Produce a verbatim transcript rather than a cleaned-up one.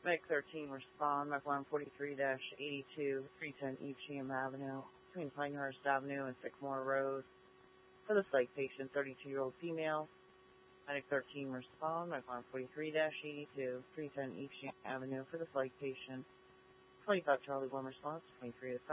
Medic thirteen, respond. Medic alarm forty-three dash eighty-two, three ten East Cheam Avenue, between Pinehurst Avenue and Sycamore Road. For the psych patient, thirty-two-year-old female. Medic thirteen, respond. Medic alarm forty-three dash eighty-two, three ten East Cheam Avenue. For the psych patient, twenty-five Charlie one, response, twenty-three to